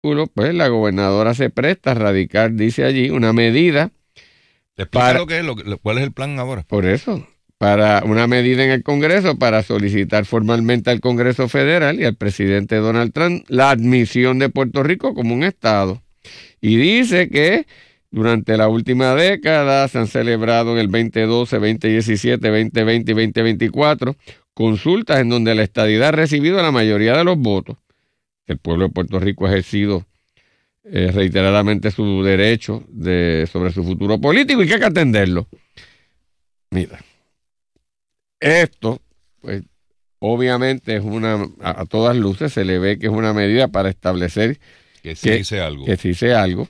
pues la gobernadora se presta a radicar, dice allí, una medida. Explica lo que es, cuál es el plan ahora. Por eso, para una medida en el Congreso para solicitar formalmente al Congreso Federal y al presidente Donald Trump la admisión de Puerto Rico como un estado. Y dice que durante la última década se han celebrado en el 2012, 2017, 2020 y 2024 consultas en donde la estadidad ha recibido la mayoría de los votos. El pueblo de Puerto Rico ha ejercido reiteradamente su derecho sobre su futuro político y que hay que atenderlo. Mira, esto, pues, obviamente es a todas luces se le ve que es una medida para establecer que sí dice algo. Que sí dice algo.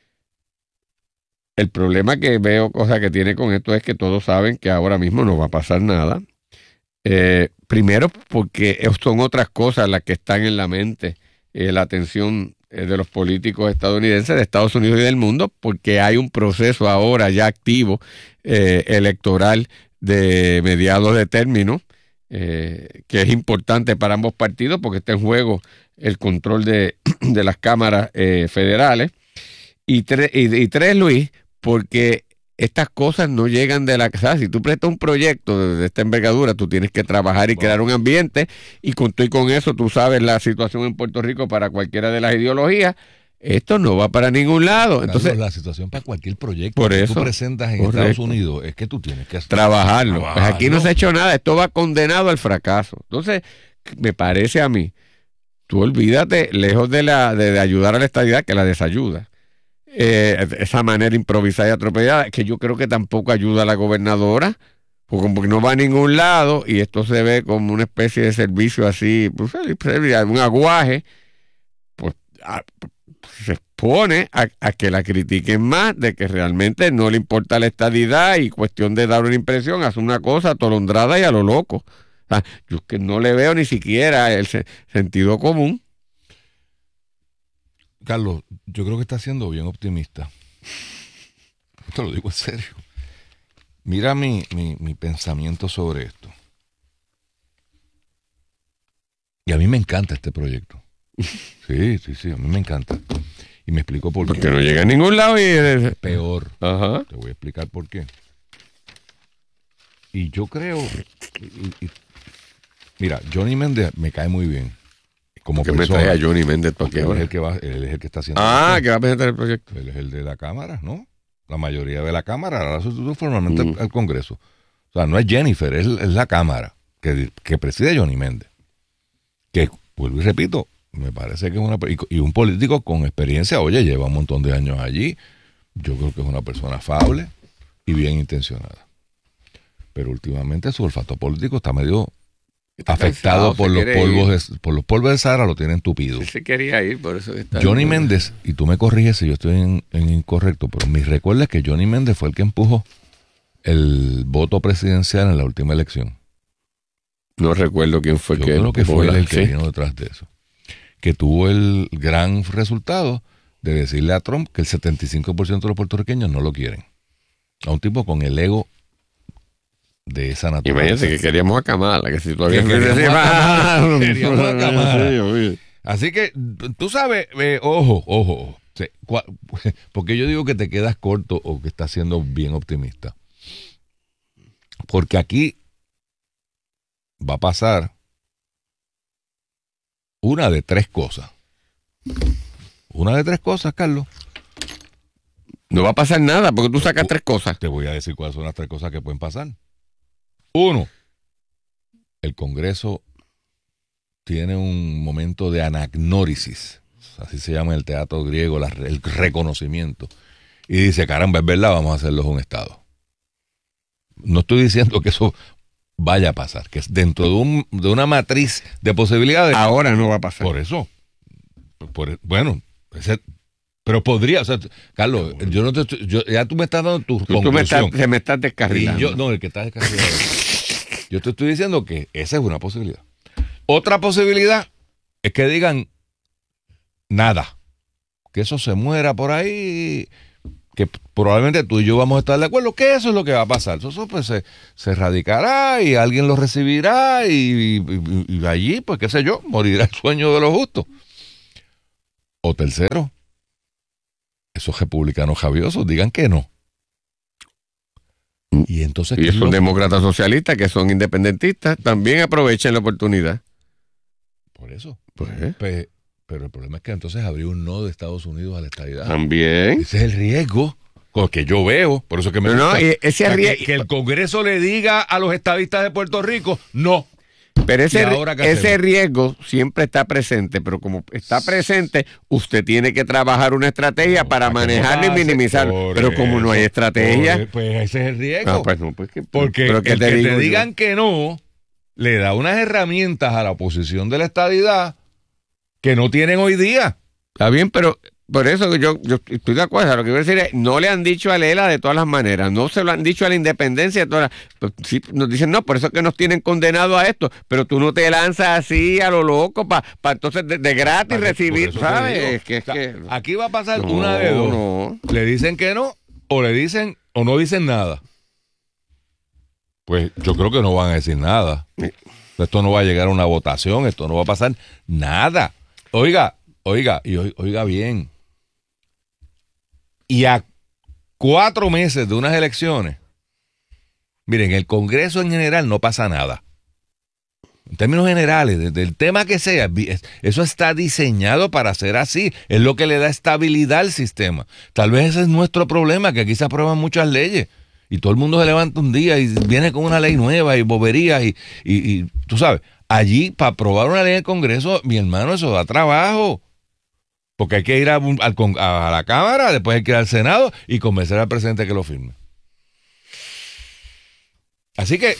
El problema que veo, que tiene con esto es que todos saben que ahora mismo no va a pasar nada. Primero porque son otras cosas las que están en la mente, la atención de los políticos estadounidenses, de Estados Unidos y del mundo, porque hay un proceso ahora ya activo electoral de mediados de término, que es importante para ambos partidos porque está en juego el control de las cámaras federales. Y tres, Luis, porque estas cosas no llegan de la casa. Si tú prestas un proyecto de esta envergadura, tú tienes que trabajar y crear un ambiente, y con eso tú sabes la situación en Puerto Rico para cualquiera de las ideologías. Esto no va para ningún lado. Entonces, Carlos, la situación para cualquier proyecto por que eso, tú presentas en Estados Unidos es que tú tienes que trabajarlo. Pues aquí no se ha hecho nada, esto va condenado al fracaso. Entonces, me parece a mí, tú olvídate, lejos de ayudar a la estadidad, que la desayuda. Esa manera improvisada y atropellada, que yo creo que tampoco ayuda a la gobernadora, porque no va a ningún lado, y esto se ve como una especie de servicio así, pues, un aguaje, pues se expone a que la critiquen más, de que realmente no le importa la estadidad y cuestión de dar una impresión, hace una cosa atolondrada y a lo loco. O sea, yo que no le veo ni siquiera el sentido común. Carlos, yo creo que está siendo bien optimista. Te lo digo en serio. Mira mi pensamiento sobre esto. Y a mí me encanta este proyecto. Sí, a mí me encanta. Y me explico por qué. Porque no llega a ningún lado y es peor. Ajá. Te voy a explicar por qué. Y yo creo... mira, Johnny Méndez me cae muy bien. Como que me trae a Johnny Méndez para que él es el que está haciendo que va a presentar el proyecto. Él es el de la Cámara, ¿no? La mayoría de la Cámara ahora sustituye formalmente al Congreso. O sea, no es Jennifer, es la Cámara que preside Johnny Méndez. Que, vuelvo y repito, me parece que es y un político con experiencia, oye, lleva un montón de años allí. Yo creo que es una persona afable y bien intencionada. Pero últimamente su olfato político está medio afectado por los polvos de Sahara, lo tienen tupido. Sí, se quería ir, por eso está. Johnny Méndez, y tú me corriges si yo estoy en incorrecto, pero mi recuerdo es que Johnny Méndez fue el que empujó el voto presidencial en la última elección. No recuerdo quién fue. Yo creo que fue el que vino detrás de eso. Que tuvo el gran resultado de decirle a Trump que el 75% de los puertorriqueños no lo quieren. A un tipo con el ego de esa naturaleza. Imagínate que queríamos a Kamala, que si todavía queríamos a Kamala. Así que, tú sabes, ojo. Porque yo digo que te quedas corto o que estás siendo bien optimista. Porque aquí va a pasar una de tres cosas. Una de tres cosas, Carlos. No va a pasar nada porque tú sacas tres cosas. Te voy a decir cuáles son las tres cosas que pueden pasar. Uno, el Congreso tiene un momento de anagnórisis, así se llama en el teatro griego, el reconocimiento, y dice, caramba, es verdad, vamos a hacerlos un Estado. No estoy diciendo que eso vaya a pasar, que es dentro de una matriz de posibilidades. Ahora no va a pasar. Por eso. Bueno, pero podría, o sea, Carlos, ya tú me estás dando tu conclusión. Me estás descarrilando. El que está descarrilando. Yo te estoy diciendo que esa es una posibilidad. Otra posibilidad es que digan nada, que eso se muera por ahí, que probablemente tú y yo vamos a estar de acuerdo que eso es lo que va a pasar. Eso pues se erradicará y alguien lo recibirá y allí, pues qué sé yo, morirá el sueño de los justos. O tercero, esos republicanos javiosos digan que no. Y entonces... Y esos demócratas socialistas que son independentistas también aprovechen la oportunidad. Por eso. Pues, pero el problema es que entonces habría un no de Estados Unidos a la estadidad. También. Ese es el riesgo que yo veo. Por eso que me gusta. Que el Congreso le diga a los estadistas de Puerto Rico, no. Pero ese riesgo siempre está presente, pero como está presente, usted tiene que trabajar una estrategia para manejarlo y minimizarlo. Pero como no hay estrategia... Pues ese es el riesgo. No, pues no, pues porque el que te digan que no, le da unas herramientas a la oposición de la estadidad que no tienen hoy día. Está bien, pero por eso yo estoy de acuerdo. Lo que quiero decir es, no le han dicho a Lela de todas las maneras, no se lo han dicho a la independencia de todas pues, sí, nos dicen, no, por eso es que nos tienen condenado a esto, pero tú no te lanzas así a lo loco para entonces de gratis recibir, ¿sabes? Aquí va a pasar una de dos. No. Le dicen que no, o le dicen, o no dicen nada. Pues yo creo que no van a decir nada. Esto no va a llegar a una votación, esto no va a pasar nada. Oiga bien. Y a 4 meses de unas elecciones, miren, el Congreso en general no pasa nada. En términos generales, del tema que sea, eso está diseñado para ser así. Es lo que le da estabilidad al sistema. Tal vez ese es nuestro problema, que aquí se aprueban muchas leyes y todo el mundo se levanta un día y viene con una ley nueva y boberías y tú sabes, allí para aprobar una ley en el Congreso, mi hermano, eso da trabajo. Porque hay que ir a la Cámara, después hay que ir al Senado y convencer al presidente que lo firme. Así que,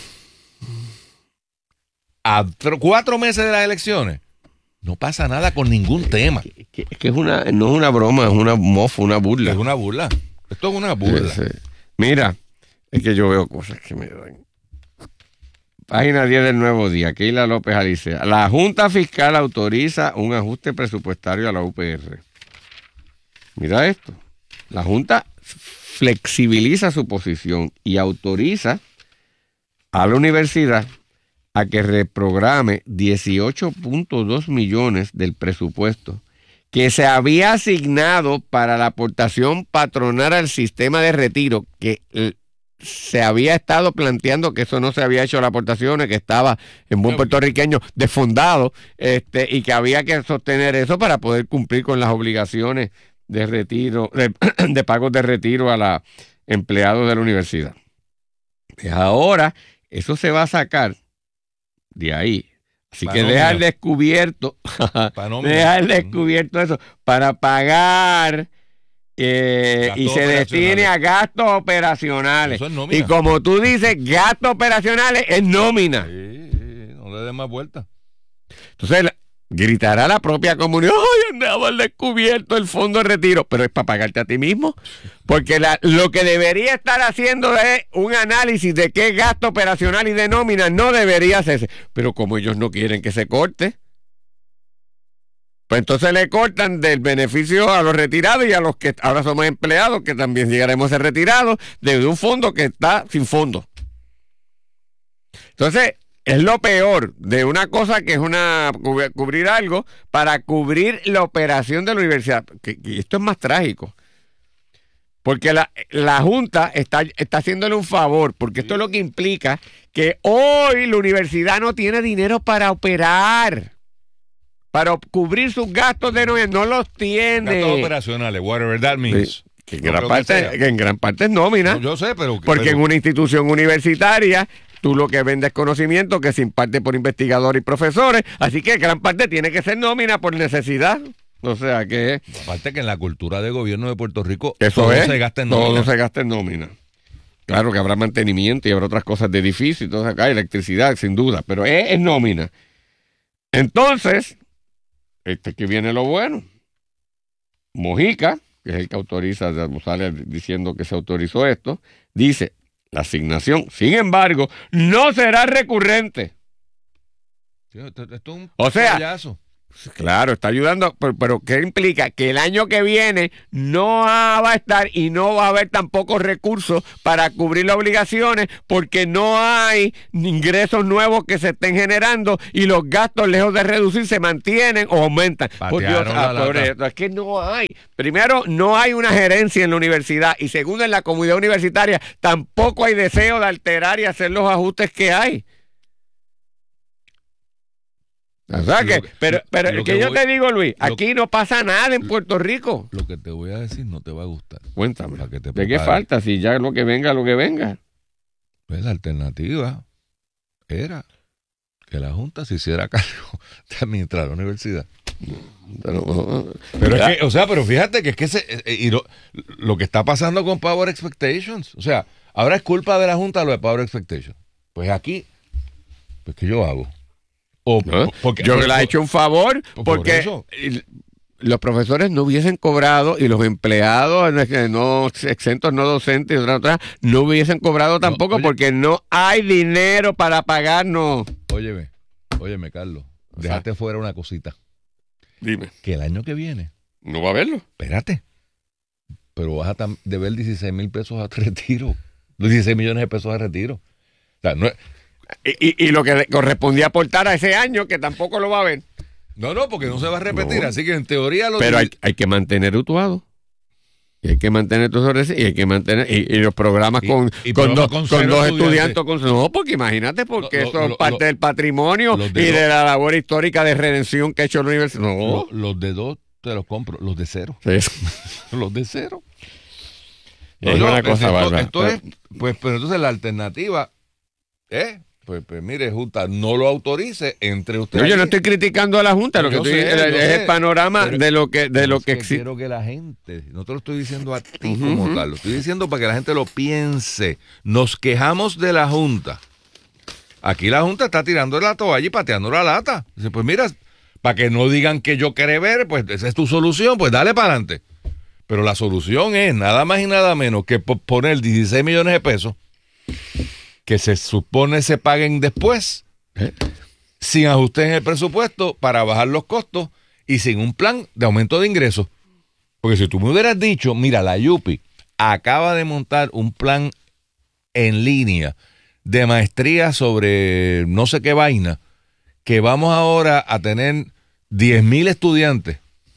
a 4 meses de las elecciones, no pasa nada con ningún tema. Es que no es una broma, es una mofa, una burla. Es una burla. Esto es una burla. Sí. Mira, es que yo veo cosas que me dan. Página 10 del Nuevo Día, Keila López Alicea. La Junta Fiscal autoriza un ajuste presupuestario a la UPR. Mira esto. La Junta flexibiliza su posición y autoriza a la universidad a que reprograme 18.2 millones del presupuesto que se había asignado para la aportación patronal al sistema de retiro, que se había estado planteando que eso no se había hecho las aportaciones, que estaba en buen puertorriqueño desfondado, y que había que sostener eso para poder cumplir con las obligaciones de retiro, de pagos de retiro a los empleados de la universidad. Pues ahora eso se va a sacar de ahí. Así que deja al descubierto, eso para pagar y se destine a gastos operacionales. Y como tú dices, gastos operacionales es nómina. Sí, no le des más vuelta. Entonces gritará la propia comunidad, ¡ay, andaba al descubierto el fondo de retiro! Pero es para pagarte a ti mismo. Porque lo que debería estar haciendo es un análisis de qué gasto operacional y de nómina no debería hacerse. Pero como ellos no quieren que se corte, pues entonces le cortan del beneficio a los retirados y a los que ahora somos empleados, que también llegaremos a ser retirados, de un fondo que está sin fondo. Entonces, es lo peor de una cosa que es cubrir algo para cubrir la operación de la universidad. Y esto es más trágico. Porque la Junta está haciéndole un favor, porque esto es lo que implica que hoy la universidad no tiene dinero para operar. Para cubrir sus gastos de no los tiene. Gastos operacionales, whatever that means. Que en gran parte es nómina. No, yo sé, pero... Porque en una institución universitaria, tú lo que vendes es conocimiento que se imparte por investigadores y profesores, así que gran parte tiene que ser nómina por necesidad. O sea que... Aparte que en la cultura de gobierno de Puerto Rico, se gasta en nómina. Todo se gasta en nómina. Claro que habrá mantenimiento y habrá otras cosas de edificio y todo acá, electricidad, sin duda, pero es nómina. Entonces... que viene lo bueno. Mojica, que es el que autoriza, sale diciendo que se autorizó esto, dice, la asignación, sin embargo, no será recurrente. Esto es un o sea, payaso. Claro, está ayudando, pero ¿qué implica? Que el año que viene no va a estar y no va a haber tampoco recursos para cubrir las obligaciones porque no hay ingresos nuevos que se estén generando y los gastos, lejos de reducir, se mantienen o aumentan. Por Dios, es que no hay. Primero, no hay una gerencia en la universidad y segundo, en la comunidad universitaria tampoco hay deseo de alterar y hacer los ajustes que hay. O sea que, pero yo te digo, Luis, aquí no pasa nada en Puerto Rico. Lo que te voy a decir no te va a gustar. Cuéntame. ¿De qué falta? Si ya lo que venga, lo que venga. Pues la alternativa era que la Junta se hiciera cargo de administrar la universidad. Pero es que, o sea, pero fíjate que es que lo que está pasando con Power Expectations, o sea, ahora es culpa de la Junta lo de Power Expectations. Pues aquí, pues ¿qué yo hago? Yo le he hecho un favor porque los profesores no hubiesen cobrado y los empleados no exentos, no docentes, no hubiesen cobrado tampoco porque no hay dinero para pagarnos. Óyeme, Carlos, déjate fuera una cosita. Dime. Que el año que viene. No va a haberlo. Espérate. Pero vas a deber 16 mil pesos a retiro. 16 millones de pesos a retiro. O sea, no es... Y lo que le correspondía aportar a ese año, que tampoco lo va a ver. No, porque no se va a repetir. Así que en teoría... Pero hay que mantener Utuado. Y hay que mantener y hay que mantener y los programas con dos estudiantes. No, porque imagínate, porque eso es parte del patrimonio y de la labor histórica de redención que ha hecho la universidad. No. Los de 2 te los compro, los de 0. Sí. Los de 0. Es una cosa bárbara. Entonces, pero entonces la alternativa pues mire, Junta, no lo autorice entre ustedes. Yo no estoy criticando a la Junta, lo que es el panorama de lo que existe. Quiero que la gente, no te lo estoy diciendo a ti como tal, lo estoy diciendo para que la gente lo piense. Nos quejamos de la Junta. Aquí la Junta está tirando la toalla y pateando la lata. Dice, pues mira, para que no digan que yo quiero ver, pues esa es tu solución, pues dale para adelante. Pero la solución es nada más y nada menos que poner 16 millones de pesos que se supone se paguen después, sin ajustes en el presupuesto para bajar los costos y sin un plan de aumento de ingresos. Porque si tú me hubieras dicho, mira, la Yupi acaba de montar un plan en línea de maestría sobre no sé qué vaina, que vamos ahora a tener 10,000 estudiantes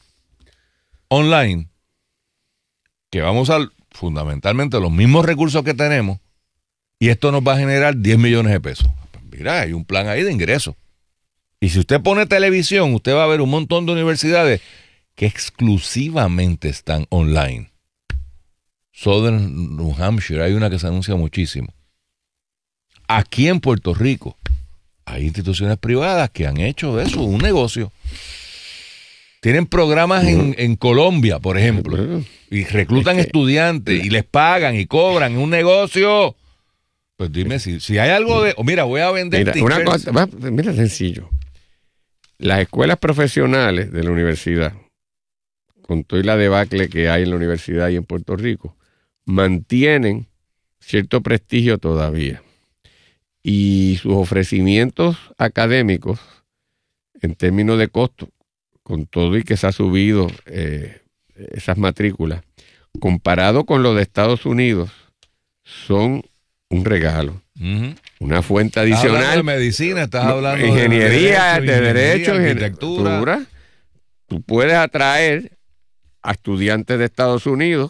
online, que vamos a fundamentalmente los mismos recursos que tenemos, y esto nos va a generar 10 millones de pesos. Mira, hay un plan ahí de ingresos. Y si usted pone televisión, usted va a ver un montón de universidades que exclusivamente están online. Southern New Hampshire, hay una que se anuncia muchísimo. Aquí en Puerto Rico hay instituciones privadas que han hecho de eso un negocio. Tienen programas en Colombia, por ejemplo, y reclutan estudiantes y les pagan y cobran. Es un negocio. Pues dime si hay algo de... mira, voy a vender... Mira, sencillo. Las escuelas profesionales de la universidad, con toda la debacle que hay en la universidad y en Puerto Rico, mantienen cierto prestigio todavía. Y sus ofrecimientos académicos, en términos de costo, con todo y que se ha subido esas matrículas, comparado con los de Estados Unidos, son un regalo. Una fuente adicional. Estás hablando de medicina, estás hablando de ingeniería, de derecho, arquitectura. Tú puedes atraer a estudiantes de Estados Unidos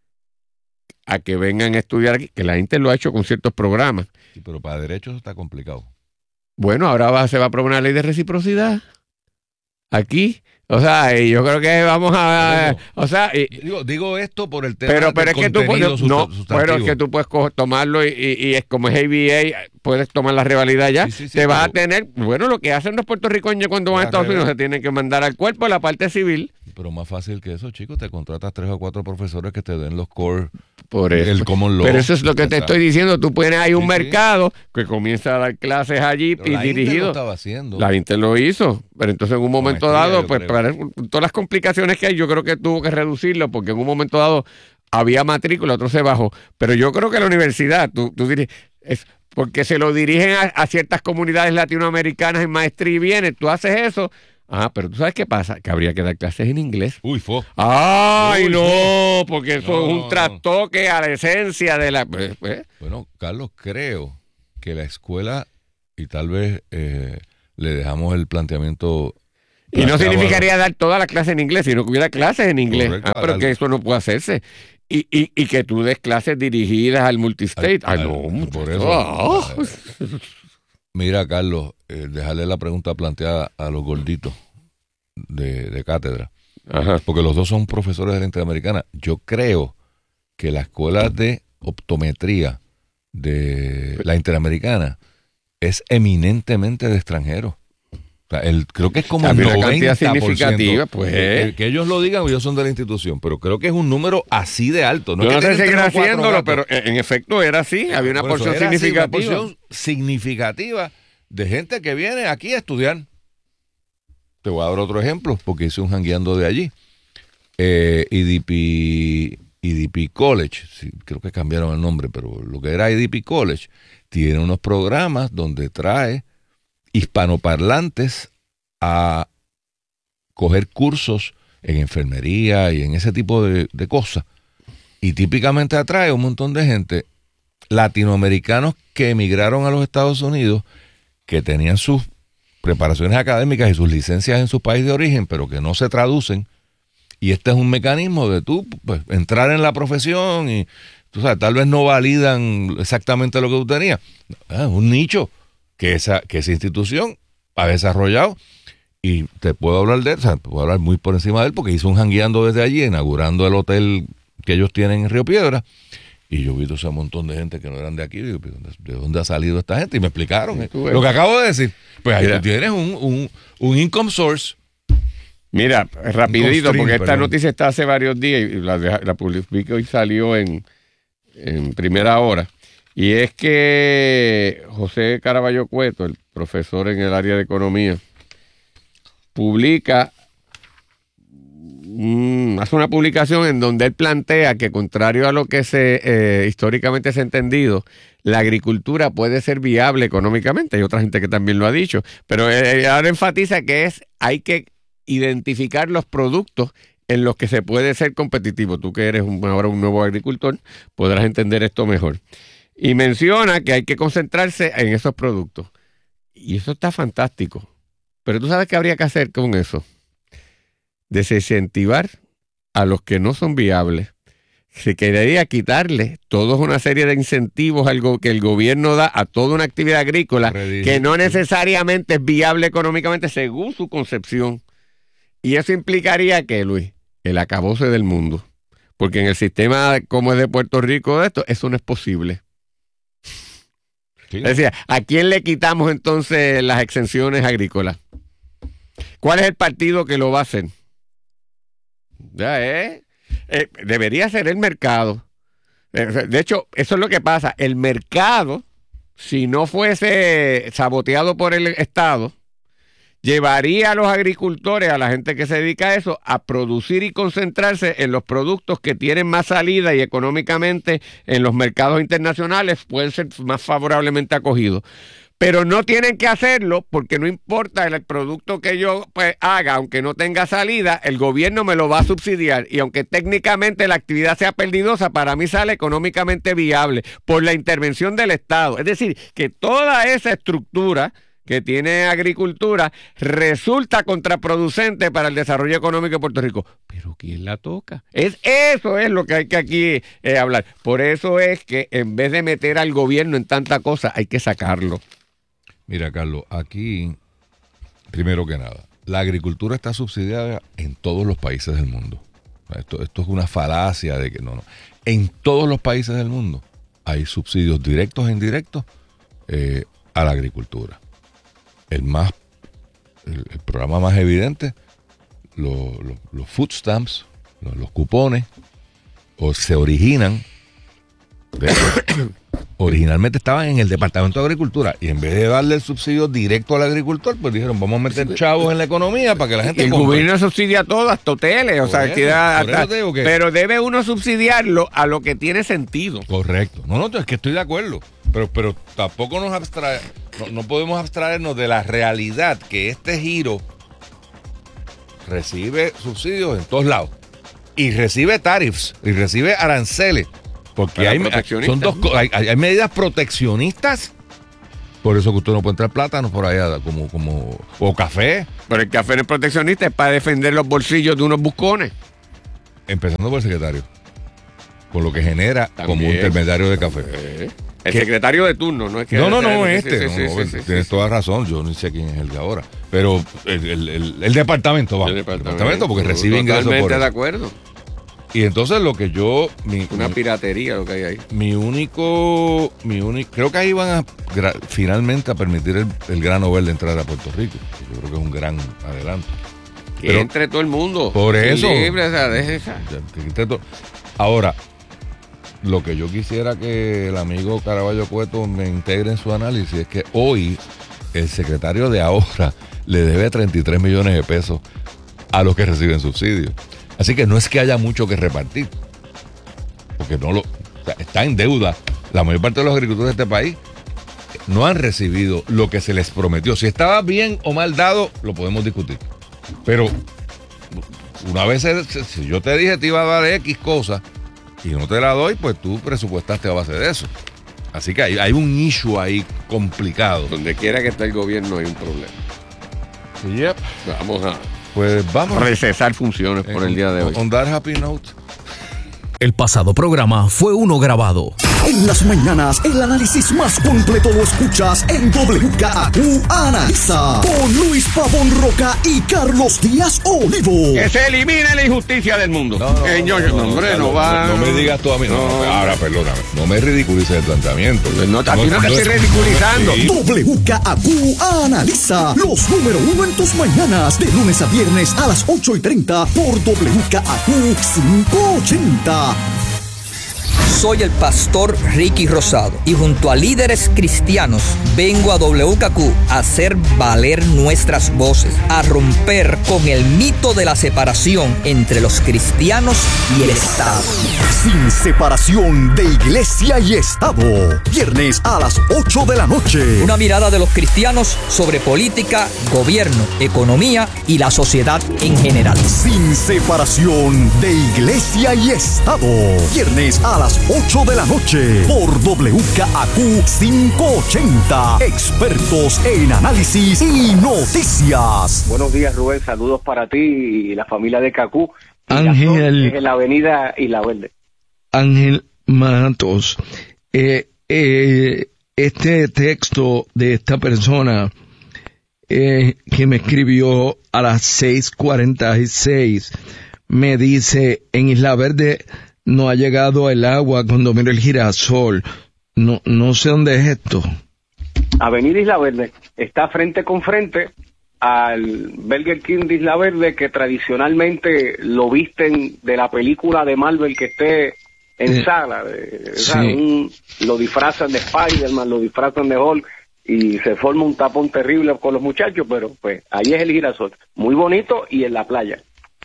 a que vengan a estudiar aquí, que la gente lo ha hecho con ciertos programas. Sí, pero para derechos está complicado. Bueno, ahora se va a aprobar una ley de reciprocidad aquí. O sea, yo creo que vamos a... o sea, digo esto por el tema pero del es que tú puedes, pero es que tú puedes tomarlo y es como es ABA, puedes tomar la rivalidad ya. Sí, te vas a tener... Bueno, lo que hacen los puertorriqueños cuando van a Estados Unidos se tienen que mandar al cuerpo la parte civil. Pero más fácil que eso, chicos, te contratas 3 o 4 profesores que te den los core, por eso. El common law. Pero eso es lo que te estoy diciendo. Tú pones ahí un mercado que comienza a dar clases allí pero y dirigido. Lo estaba haciendo. La Inter lo hizo, pero entonces en un momento dado, pues para todas las complicaciones que hay, yo creo que tuvo que reducirlo porque en un momento dado había matrícula, otro se bajó. Pero yo creo que la universidad, tú dirías, es porque se lo dirigen a ciertas comunidades latinoamericanas en maestría y bienes. Tú haces eso Pero tú sabes qué pasa, que habría que dar clases en inglés. Uy, ¡Ay, Uy, no! Porque eso No, es un no. trastoque a la esencia de la... Bueno, Carlos, creo que la escuela, y tal vez le dejamos el planteamiento... Y no planteado significaría dar toda la clase en inglés, sino que hubiera clases en inglés. Correcto, Pero que eso no puede hacerse. Y que tú des clases dirigidas al multistate. por eso. Oh. Mira, Carlos, dejarle la pregunta planteada a los gorditos de cátedra. Ajá. Porque los dos son profesores de la Interamericana. Yo creo que la escuela de optometría de la Interamericana es eminentemente de extranjeros. O sea, creo que es como el Había una cantidad 90%. significativa, pues. Que ellos lo digan o ellos son de la institución, pero creo que es un número así de alto. Yo no sé si seguirá haciéndolo, haciéndolo, pero en efecto era así. Había una porción significativa. Una porción significativa de gente que viene aquí a estudiar. Te voy a dar otro ejemplo, porque hice un jangueando de allí. IDP College, sí, creo que cambiaron el nombre, pero lo que era IDP College, tiene unos programas donde trae hispanoparlantes a coger cursos en enfermería y en ese tipo de cosas. Y típicamente atrae un montón de gente, latinoamericanos que emigraron a los Estados Unidos, que tenían sus preparaciones académicas y sus licencias en su país de origen, pero que no se traducen. Y este es un mecanismo de tú pues, entrar en la profesión y tú sabes, tal vez no validan exactamente lo que tú tenías. Es un nicho que esa institución ha desarrollado y te puedo hablar de él, o sea, puedo hablar muy por encima de él porque hizo un jangueando desde allí, inaugurando el hotel que ellos tienen en Río Piedra. Y yo vi todo ese montón de gente que no eran de aquí. Digo, ¿de dónde ha salido esta gente? Y me explicaron lo que acabo de decir. Pues ahí tú tienes un income source. Mira, rapidito, porque esta perdón. noticia está hace varios días y la publiqué hoy, salió en primera hora. Y es que José Caraballo Cueto, el profesor en el área de economía, hace una publicación en donde él plantea que, contrario a lo que históricamente se ha entendido, la agricultura puede ser viable económicamente. Hay otra gente que también lo ha dicho, pero ahora enfatiza que hay que identificar los productos en los que se puede ser competitivo. Tú que eres ahora un nuevo agricultor, podrás entender esto mejor. Y menciona que hay que concentrarse en esos productos. Y eso está fantástico. Pero tú sabes qué habría que hacer con eso. Desincentivar a los que no son viables. Se quedaría quitarle toda una serie de incentivos algo que el gobierno da a toda una actividad agrícola que no necesariamente es viable económicamente según su concepción. Y eso implicaría que, Luis, el acabose del mundo. Porque en el sistema como es de Puerto Rico eso no es posible. Sí. Es decir, ¿a quién le quitamos entonces las exenciones agrícolas? ¿Cuál es el partido que lo va a hacer? Debería ser el mercado. De hecho, eso es lo que pasa. El mercado, si no fuese saboteado por el Estado, llevaría a los agricultores, a la gente que se dedica a eso, a producir y concentrarse en los productos que tienen más salida y económicamente en los mercados internacionales pueden ser más favorablemente acogidos. Pero no tienen que hacerlo porque no importa el producto que yo haga, aunque no tenga salida, el gobierno me lo va a subsidiar. Y aunque técnicamente la actividad sea perdidosa, para mí sale económicamente viable por la intervención del Estado. Es decir, que toda esa estructura que tiene agricultura resulta contraproducente para el desarrollo económico de Puerto Rico. Pero ¿quién la toca? Eso es lo que hay que aquí hablar. Por eso es que en vez de meter al gobierno en tanta cosa, hay que sacarlo. Mira, Carlos, aquí, primero que nada, la agricultura está subsidiada en todos los países del mundo. Esto es una falacia de que no. En todos los países del mundo hay subsidios directos e indirectos a la agricultura. El programa más evidente, los food stamps, los cupones, se originan. Originalmente estaban en el Departamento de Agricultura y en vez de darle el subsidio directo al agricultor, pues dijeron, vamos a meter chavos en la economía para que la gente compre. El gobierno subsidia todo, hasta hoteles, pero debe uno subsidiarlo a lo que tiene sentido. Correcto. No, es que estoy de acuerdo, pero tampoco no podemos abstraernos de la realidad que este giro recibe subsidios en todos lados. Y recibe tariffs, y recibe aranceles. Porque hay medidas proteccionistas. Por eso que usted no puede entrar plátanos por allá, o café. Pero el café no es proteccionista, es para defender los bolsillos de unos buscones. Empezando por el secretario. Por lo que genera También, como intermediario de café. El secretario de turno, no es que... Tienes toda razón, yo no sé quién es el de ahora. Pero el departamento, vamos. El departamento porque recibe ingresos por eso. Totalmente de acuerdo. Y entonces lo que yo... Una piratería lo que hay ahí. Mi único... Creo que ahí van a finalmente a permitir el grano verde entrar a Puerto Rico. Yo creo que es un gran adelanto. Que entre todo el mundo. Por eso. Libre, o sea, deje esa. Ahora, lo que yo quisiera que el amigo Caraballo Cueto me integre en su análisis es que hoy el secretario de ahora le debe 33 millones de pesos a los que reciben subsidios. Así que no es que haya mucho que repartir, porque está en deuda. La mayor parte de los agricultores de este país no han recibido lo que se les prometió. Si estaba bien o mal dado, lo podemos discutir. Pero una vez, si yo te dije te iba a dar X cosas y no te la doy, pues tú presupuestaste a base de eso. Así que hay un issue ahí complicado. Donde quiera que esté el gobierno hay un problema. Yep. Vamos a recesar funciones por el día de hoy. On that happy note. El pasado programa fue uno grabado. En las mañanas, el análisis más completo lo escuchas en WKAQ Analiza. Con Luis Pavón Roca y Carlos Díaz Olivo. Que se elimine la injusticia del mundo. No me digas tú a mí. Ahora, perdóname. No me ridiculices el planteamiento. No te estoy ridiculizando. WKAQ Analiza. Los número uno en tus mañanas. De lunes a viernes a las 8:30 por WKAQ 580. Soy el pastor Ricky Rosado y junto a líderes cristianos vengo a WKQ a hacer valer nuestras voces, a romper con el mito de la separación entre los cristianos y el Estado. Sin separación de iglesia y Estado. Viernes a las 8 de la noche. Una mirada de los cristianos sobre política, gobierno, economía y la sociedad en general. Sin separación de iglesia y Estado. Viernes a las 8 de la noche por WKAQ 580. Expertos en análisis y noticias. Buenos días, Rubén. Saludos para ti y la familia de CAQ. Ángel. En la avenida Isla Verde. Ángel Matos. Este texto de esta persona que me escribió a las 6:46 me dice: en Isla Verde no ha llegado el agua cuando miro el girasol. No sé dónde es esto. Avenida Isla Verde está frente con frente al Burger King de Isla Verde, que tradicionalmente lo visten de la película de Marvel que esté en sala. Lo disfrazan de Spider-Man, lo disfrazan de Hulk y se forma un tapón terrible con los muchachos, pero pues ahí es el girasol. Muy bonito y en la playa.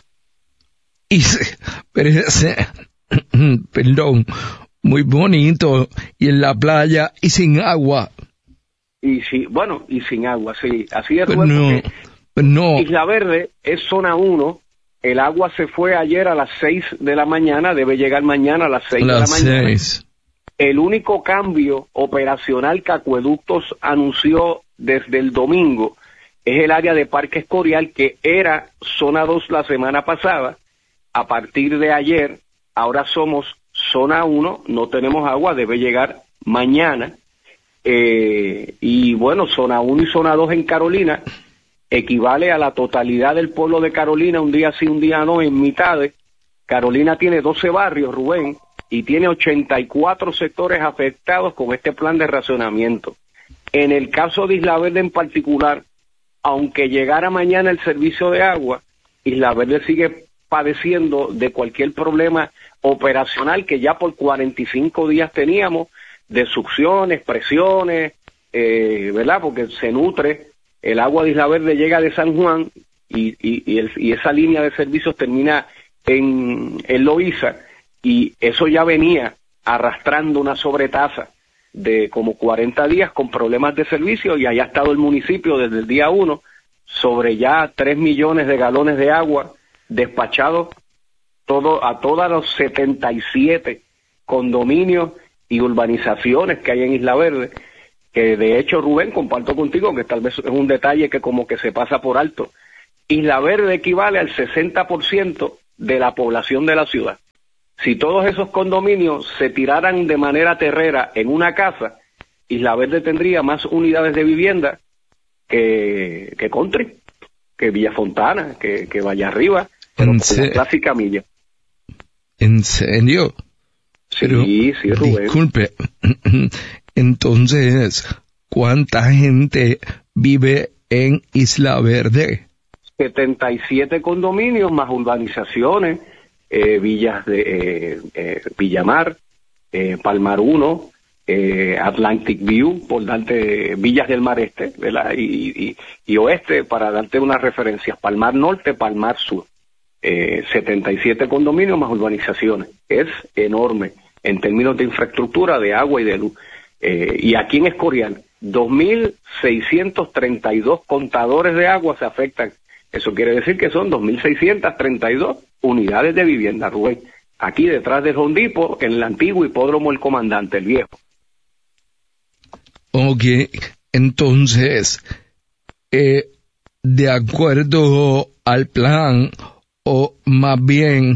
Perdón, muy bonito y en la playa y sin agua. Y sin agua, sí, así es. No. Isla Verde es zona 1, el agua se fue ayer a las 6 de la mañana, debe llegar mañana a las 6 de la mañana. 6. El único cambio operacional que Acueductos anunció desde el domingo es el área de Parque Escorial, que era zona 2 la semana pasada. A partir de ayer, ahora somos zona 1, no tenemos agua, debe llegar mañana. Y bueno, zona 1 y zona 2 en Carolina equivale a la totalidad del pueblo de Carolina, un día sí, un día no, en mitades. Carolina tiene 12 barrios, Rubén, y tiene 84 sectores afectados con este plan de racionamiento. En el caso de Isla Verde en particular, aunque llegara mañana el servicio de agua, Isla Verde sigue padeciendo de cualquier problema operacional que ya por 45 días teníamos, de succiones, presiones, ¿verdad? Porque se nutre, el agua de Isla Verde llega de San Juan y esa línea de servicios termina en Loíza, y eso ya venía arrastrando una sobretasa de como 40 días con problemas de servicio, y allá ha estado el municipio desde el día 1 sobre ya 3 millones de galones de agua despachados a todos los 77 condominios y urbanizaciones que hay en Isla Verde, que de hecho, Rubén, comparto contigo que tal vez es un detalle que como que se pasa por alto. Isla Verde equivale al 60% de la población de la ciudad. Si todos esos condominios se tiraran de manera terrera en una casa, Isla Verde tendría más unidades de vivienda que Country, que Villa Fontana, que Valle Arriba, pero con la clásica milla. ¿En serio? Pero, sí, Rubén. Disculpe, entonces, ¿cuánta gente vive en Isla Verde? 77 condominios más urbanizaciones, villas de Villamar, Palmar 1, Atlantic View, por darte villas del mar este, ¿verdad? Y oeste, para darte unas referencias, Palmar Norte, Palmar Sur. 77 condominios más urbanizaciones. Es enorme en términos de infraestructura, de agua y de luz. Y aquí en Escorial, 2.632 contadores de agua se afectan. Eso quiere decir que son 2.632 unidades de vivienda, Rubén. Aquí detrás del Home Depot, en el antiguo hipódromo El Comandante, el viejo. Ok, entonces, de acuerdo al plan, o más bien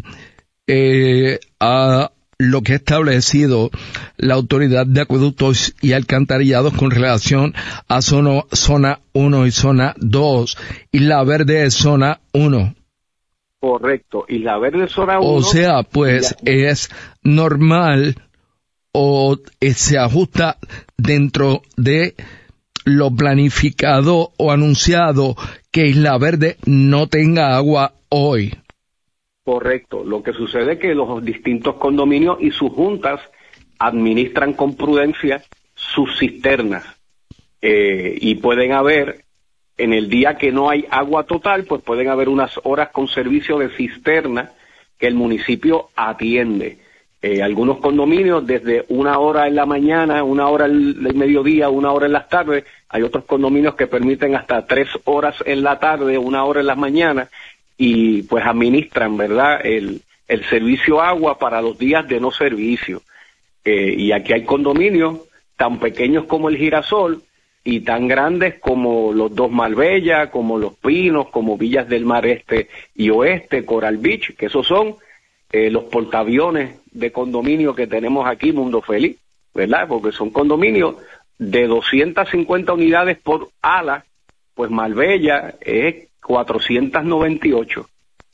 a lo que ha establecido la Autoridad de Acueductos y Alcantarillados con relación a zona 1 y zona 2, Isla Verde es zona 1. Correcto, Isla Verde es zona 1. O sea, pues es normal o se ajusta dentro de lo planificado o anunciado que Isla Verde no tenga agua hoy. Correcto. Lo que sucede es que los distintos condominios y sus juntas administran con prudencia sus cisternas y pueden haber, en el día que no hay agua total, pues pueden haber unas horas con servicio de cisterna que el municipio atiende. Algunos condominios desde 1 hora en la mañana, 1 hora en el mediodía, 1 hora en las tardes. Hay otros condominios que permiten hasta 3 horas en la tarde, 1 hora en las mañanas, y pues administran, ¿verdad?, el servicio agua para los días de no servicio. Y aquí hay condominios tan pequeños como el Girasol y tan grandes como los Dos Marbella, como Los Pinos, como Villas del Mar Este y Oeste, Coral Beach, que esos son los portaaviones de condominio que tenemos aquí, Mundo Feliz, ¿verdad? Porque son condominios de 250 unidades por ala, pues Marbella es 498.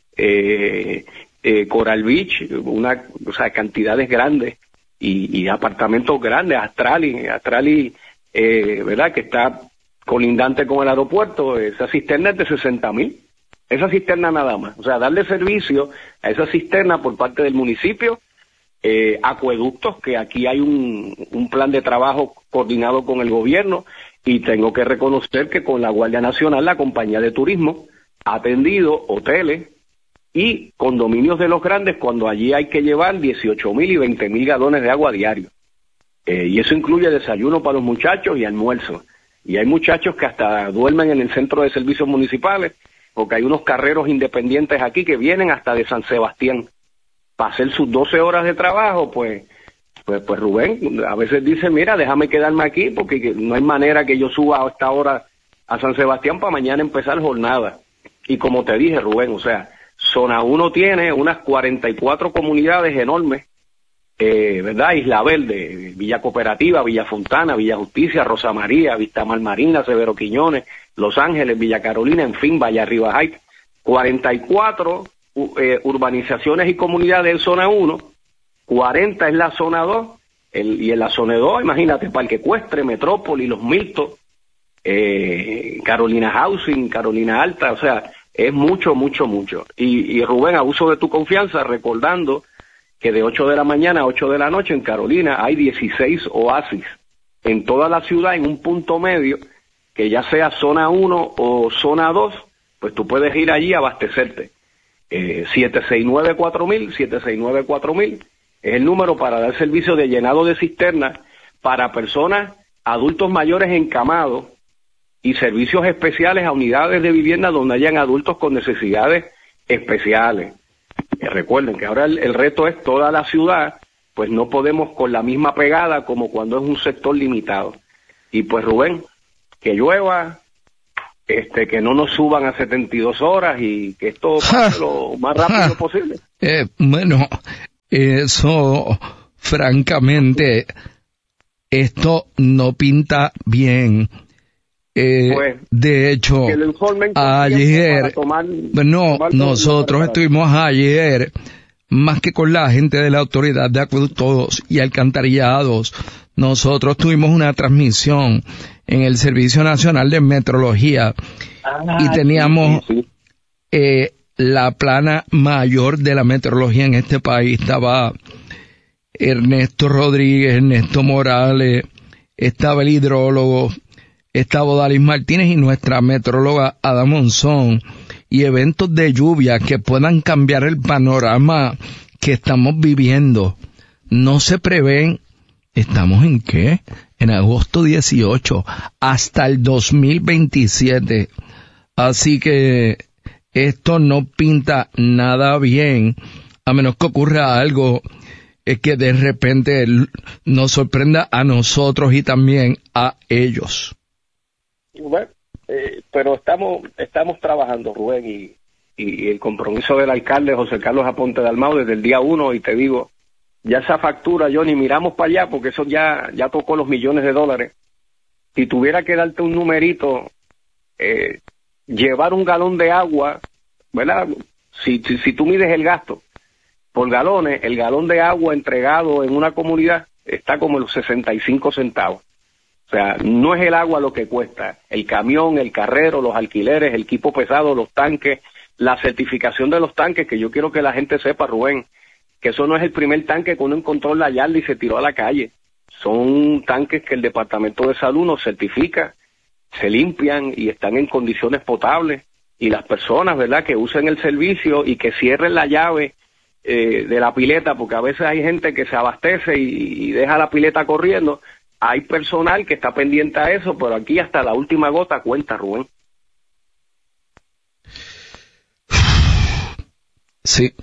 Coral Beach, cantidades grandes y apartamentos grandes. Astrali, ¿verdad?, que está colindante con el aeropuerto, esa cisterna es de 60,000. Esa cisterna nada más. O sea, darle servicio a esa cisterna por parte del municipio, acueductos, que aquí hay un plan de trabajo coordinado con el gobierno, y tengo que reconocer que con la Guardia Nacional, la compañía de turismo ha atendido hoteles y condominios de los grandes cuando allí hay que llevar 18,000 y 20,000 galones de agua diario. Y eso incluye desayuno para los muchachos y almuerzo. Y hay muchachos que hasta duermen en el centro de servicios municipales, porque hay unos carreros independientes aquí que vienen hasta de San Sebastián para hacer sus 12 horas de trabajo. Pues Rubén a veces dice, mira, déjame quedarme aquí porque no hay manera que yo suba a esta hora a San Sebastián para mañana empezar jornada. Y como te dije, Rubén, o sea, zona 1 tiene unas 44 comunidades enormes, ¿verdad? Isla Verde, Villa Cooperativa, Villa Fontana, Villa Justicia, Rosa María, Vistamar Marina, Severo Quiñones, Los Ángeles, Villa Carolina, en fin, Valle Arriba Heights. 44 urbanizaciones y comunidades en zona 1, 40 en la zona 2, y en la zona 2, imagínate, Parque Ecuestre, Metrópoli, Los Miltos, Carolina Housing, Carolina Alta, o sea, es mucho. Y Rubén, a uso de tu confianza, recordando que de 8 de la mañana a 8 de la noche en Carolina hay 16 oasis en toda la ciudad, en un punto medio, que ya sea zona 1 o zona 2, pues tú puedes ir allí a abastecerte. 769-4000 es el número para dar servicio de llenado de cisternas para personas, adultos mayores encamados, y servicios especiales a unidades de vivienda donde hayan adultos con necesidades especiales. Recuerden que ahora el reto es toda la ciudad, pues no podemos con la misma pegada como cuando es un sector limitado. Y pues Rubén, que llueva, que no nos suban a 72 horas y que esto pase lo más rápido posible. Bueno, eso, francamente, esto no pinta bien. Pues, de hecho, ayer, nosotros estuvimos ayer, más que con la gente de la Autoridad de Acueductos y Alcantarillados, nosotros tuvimos una transmisión en el Servicio Nacional de Metrología y teníamos la plana mayor de la meteorología en este país. Estaba Ernesto Rodríguez, Ernesto Morales, estaba el hidrólogo, estaba Odalis Martínez y nuestra meteoróloga Ada Monzón, y eventos de lluvia que puedan cambiar el panorama que estamos viviendo no se prevén. ¿Estamos en qué? En agosto 18, hasta el 2027. Así que esto no pinta nada bien, a menos que ocurra algo que de repente nos sorprenda a nosotros y también a ellos. Bueno, pero estamos trabajando, Rubén, y el compromiso del alcalde José Carlos Aponte Dalmau desde el día 1, y te digo, ya esa factura, yo ni miramos para allá porque eso ya tocó los millones de dólares. Si tuviera que darte un numerito, llevar un galón de agua, ¿verdad? Si tú mides el gasto por galones, el galón de agua entregado en una comunidad está como en los 65 centavos. O sea, no es el agua lo que cuesta, el camión, el carrero, los alquileres, el equipo pesado, los tanques, la certificación de los tanques, que yo quiero que la gente sepa, Rubén, que eso no es el primer tanque que uno encontró en la yarda y se tiró a la calle. Son tanques que el Departamento de Salud nos certifica, se limpian y están en condiciones potables, y las personas, ¿verdad?, que usen el servicio y que cierren la llave de la pileta, porque a veces hay gente que se abastece y deja la pileta corriendo. Hay personal que está pendiente a eso, pero aquí hasta la última gota cuenta, Rubén. Sí.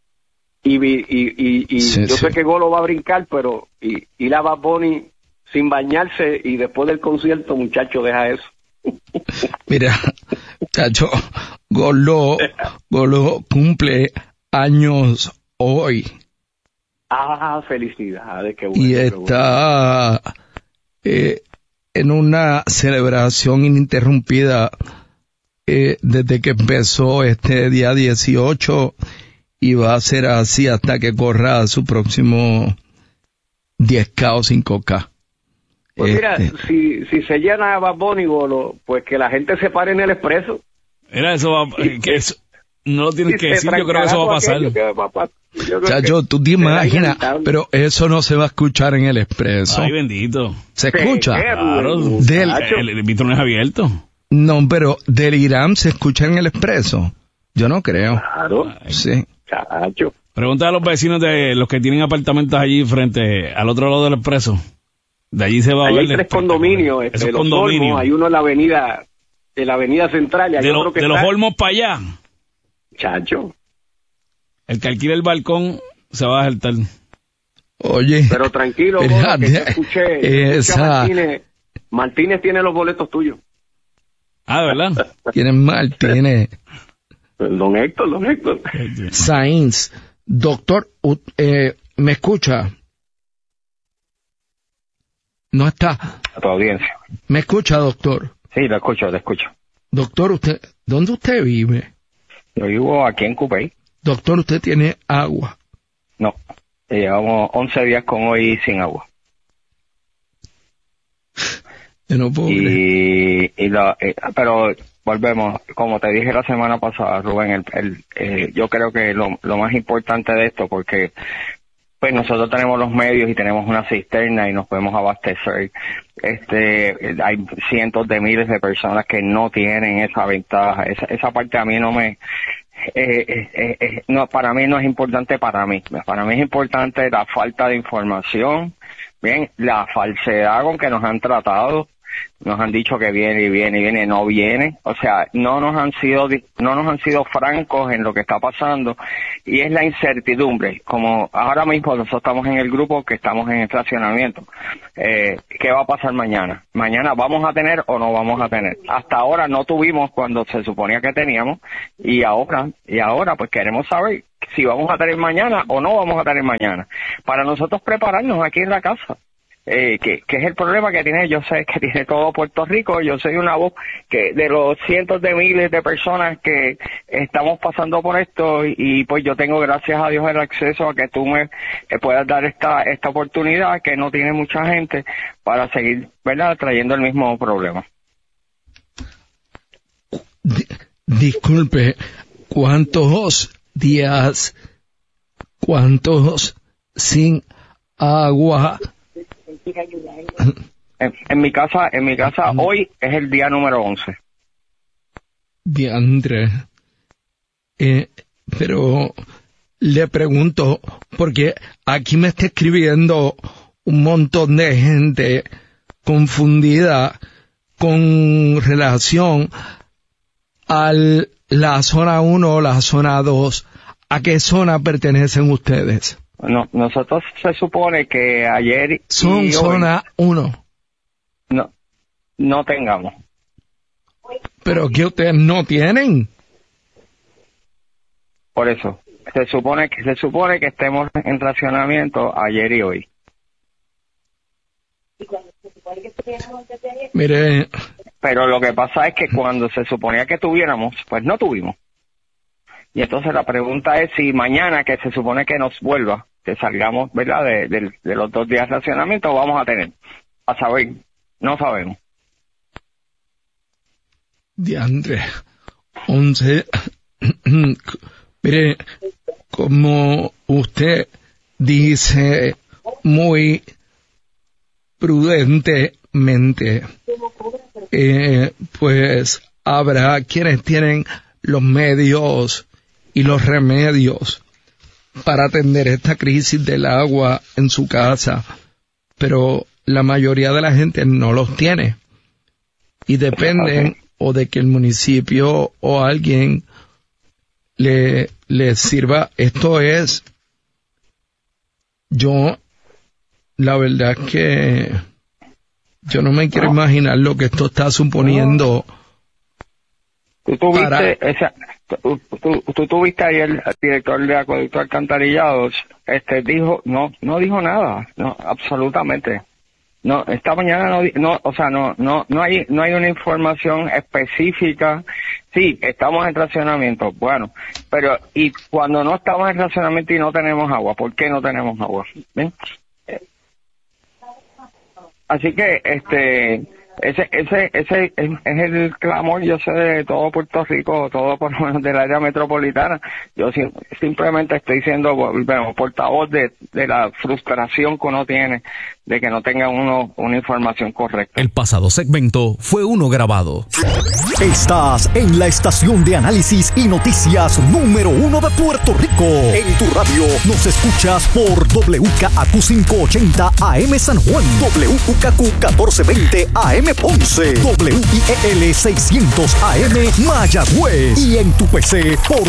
Y sí, yo sé que Golo va a brincar, pero y la Bad Bunny sin bañarse y después del concierto, muchacho, deja eso. Mira, muchacho, Golo cumple años hoy. Felicidades, qué bueno. Y está en una celebración ininterrumpida desde que empezó este día 18, y va a ser así hasta que corra su próximo 10K o 5K. Pues mira, si se llena Bad Bunny, Golo, pues que la gente se pare en el expreso. Mira, eso va, que eso, no lo tienes que decir, yo creo que eso va a pasar. Chacho, tú te imaginas, pero eso no se va a escuchar en el expreso. Ay, bendito. ¿Se escucha? Claro, el vitro no es abierto. No, pero del Irán se escucha en el expreso. Yo no creo. Claro. Sí. Chacho. Pregunta a los vecinos de los que tienen apartamentos allí frente al otro lado del expreso. De allí se va a ver. Hay 3 condominios. Los Olmos, hay uno en la avenida central. Y hay otro que de los Olmos para allá. Chacho. El que alquila el balcón se va a saltar. Oye. Pero tranquilo, que yo escuché Martínez tiene los boletos tuyos. Ah, ¿verdad? ¿Quién es Martínez? Don Héctor. Sainz. Doctor, ¿me escucha? No está. A tu audiencia. ¿Me escucha, doctor? Sí, lo escucho. Doctor, ¿dónde usted vive? Yo vivo aquí en Cupey. Doctor, ¿usted tiene agua? No, llevamos 11 días con hoy sin agua. Yo no puedo creer. Pero volvemos, como te dije la semana pasada, Rubén, yo creo que lo más importante de esto, porque pues nosotros tenemos los medios y tenemos una cisterna y nos podemos abastecer. Hay cientos de miles de personas que no tienen esa ventaja. Esa parte a mí no me... no, para mí no es importante para mí. Para mí es importante la falta de información, bien, la falsedad con que nos han tratado. nos han dicho que viene y viene y viene, no viene. O sea, no nos han sido francos en lo que está pasando, y es la incertidumbre. Como ahora mismo nosotros estamos en el grupo que estamos en estacionamiento. ¿Qué va a pasar mañana? ¿Mañana vamos a tener o no vamos a tener? Hasta ahora no tuvimos cuando se suponía que teníamos, y ahora pues queremos saber si vamos a tener mañana o no vamos a tener mañana, para nosotros prepararnos aquí en la casa. Que es el problema que tiene, yo sé que tiene todo Puerto Rico. Yo soy una voz que de los cientos de miles de personas que estamos pasando por esto, y pues yo tengo, gracias a Dios, el acceso a que tú me puedas dar esta oportunidad que no tiene mucha gente para seguir, ¿verdad?, trayendo el mismo problema. Disculpe, ¿cuántos días, sin agua? En mi casa hoy es el día número 11. Diandre. Pero le pregunto, porque aquí me está escribiendo un montón de gente confundida con relación a la zona 1 o la zona 2. ¿A qué zona pertenecen ustedes? No, nosotros se supone que ayer son y zona 1. No tengamos. ¿Pero qué ustedes no tienen? Por eso, se supone que estemos en racionamiento ayer y hoy. Mire. Pero lo que pasa es que cuando se suponía que tuviéramos, pues no tuvimos. Y entonces la pregunta es si mañana, que se supone que nos vuelva, que salgamos, ¿verdad?, de los 2 días de racionamiento, vamos a tener. A saber, no sabemos. Diandre, 11. Mire, como usted dice muy prudentemente, pues habrá quienes tienen los medios y los remedios para atender esta crisis del agua en su casa, pero la mayoría de la gente no los tiene, y dependen o de que el municipio o alguien le sirva. Esto es, yo la verdad es que yo no me quiero imaginar lo que esto está suponiendo. Tú tuviste ayer el director de Acueducto Alcantarillados, no dijo nada, no, absolutamente. No, esta mañana no hay una información específica. Sí, estamos en racionamiento, bueno, pero y cuando no estamos en racionamiento y no tenemos agua, ¿por qué no tenemos agua? ¿Ven? Así que ese es el clamor, yo sé, de todo Puerto Rico, todo por lo menos del área metropolitana. Yo simplemente estoy siendo portavoz de la frustración que uno tiene de que no tenga una información correcta. El pasado segmento fue uno grabado. Estás en la estación de análisis y noticias número 1 de Puerto Rico. En tu radio nos escuchas por WKAQ 580 AM San Juan, WKAQ 1420 AM Ponce, WIEL 600 AM Mayagüez, y en tu PC por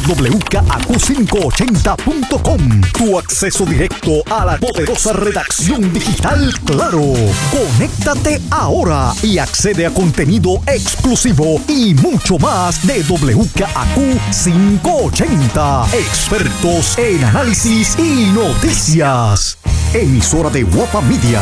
WKAQ580.com. Tu acceso directo a la poderosa redacción digital Claro. Conéctate ahora y accede a contenido exclusivo y mucho más de WKAQ 580. Expertos en análisis y noticias. Emisora de Guapa Media.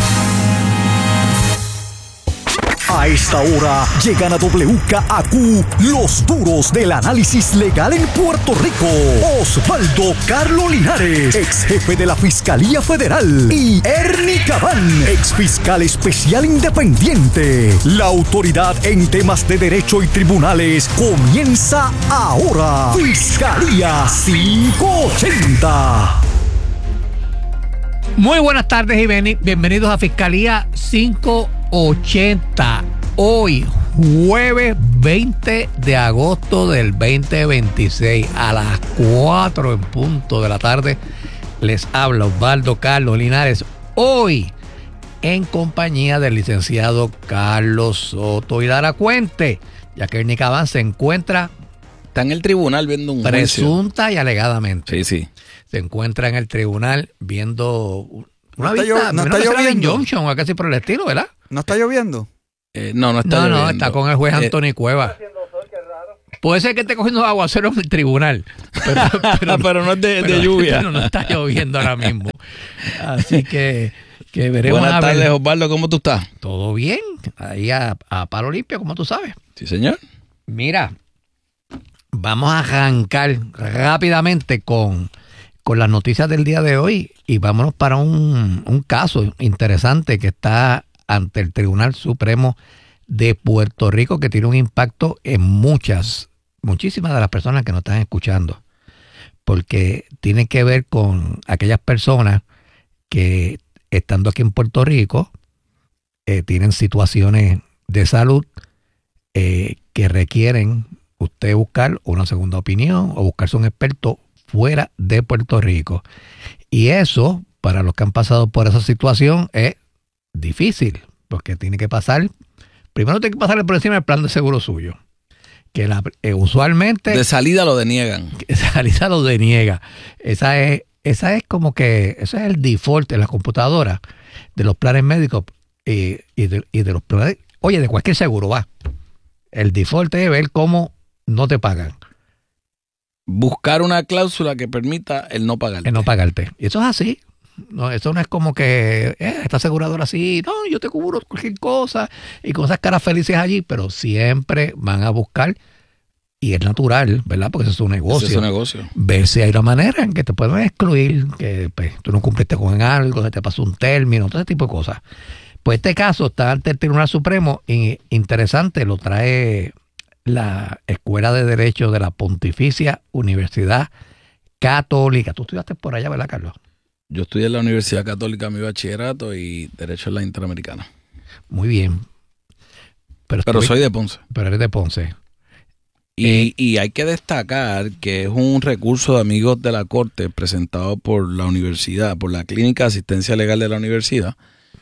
A esta hora llegan a WKAQ los duros del análisis legal en Puerto Rico. Osvaldo Carlos Linares, ex jefe de la Fiscalía Federal, y Ernie Cabán, ex fiscal especial independiente. La autoridad en temas de derecho y tribunales comienza ahora. Fiscalía 580. Muy buenas tardes y bienvenidos a Fiscalía 580. Hoy, jueves 20 de agosto del 2026, a las 4 en punto de la tarde, les habla Osvaldo Carlos Linares. Hoy, en compañía del licenciado Carlos Soto y Lara Cuente, ya que Ernie Cabán se encuentra... Está en el tribunal viendo un presunta juicio. Y alegadamente. Sí. Se encuentra en el tribunal viendo una vista. No está lloviendo. Junction, o casi por el estilo, ¿verdad? ¿No está lloviendo? No está lloviendo. No, está con el juez Anthony Cueva. Puede ser que esté cogiendo aguacero en el tribunal, pero no es de lluvia. Pero no está lloviendo ahora mismo. Así que veremos. Buenas tardes, Osvaldo, ¿cómo tú estás? Todo bien, ahí a palo limpio, como tú sabes. Sí, señor. Mira, vamos a arrancar rápidamente con las noticias del día de hoy y vámonos para un caso interesante que está ante el Tribunal Supremo de Puerto Rico, que tiene un impacto en muchísimas de las personas que nos están escuchando, porque tiene que ver con aquellas personas que estando aquí en Puerto Rico tienen situaciones de salud que requieren usted buscar una segunda opinión o buscarse un experto fuera de Puerto Rico. Y eso, para los que han pasado por esa situación, es difícil, porque tiene que pasar, primero tiene que pasarle por encima del plan de seguro suyo, que usualmente... De salida lo deniegan. De salida lo deniega. Esa es como que, ese es el default en la computadora de los planes médicos y de los planes, oye, de cualquier seguro va. El default es ver cómo no te pagan. Buscar una cláusula que permita el no pagarte. El no pagarte. Y eso es así. No, eso no es como que esta aseguradora así, no, yo te cubro cualquier cosa y con esas caras felices allí, pero siempre van a buscar, y es natural, ¿verdad? Porque eso es un negocio. Eso es un negocio. Ver si hay una manera en que te pueden excluir, que pues, tú no cumpliste con algo, se te pasó un término, todo ese tipo de cosas. Pues este caso está ante el Tribunal Supremo y interesante, lo trae la Escuela de Derecho de la Pontificia Universidad Católica. Tú estudiaste por allá, ¿verdad, Carlos? Yo estudié en la Universidad Católica mi bachillerato y Derecho en la Interamericana. Muy bien. Pero soy de Ponce. Pero eres de Ponce. Y hay que destacar que es un recurso de amigos de la Corte presentado por la universidad, por la Clínica de Asistencia Legal de la Universidad.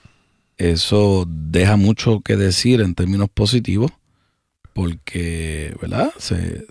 Eso deja mucho que decir en términos positivos, porque, ¿verdad? Se